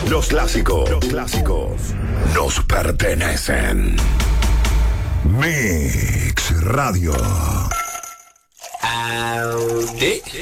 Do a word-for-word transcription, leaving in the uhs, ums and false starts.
Los clásicos, los clásicos nos pertenecen. Mix Radio. Audi.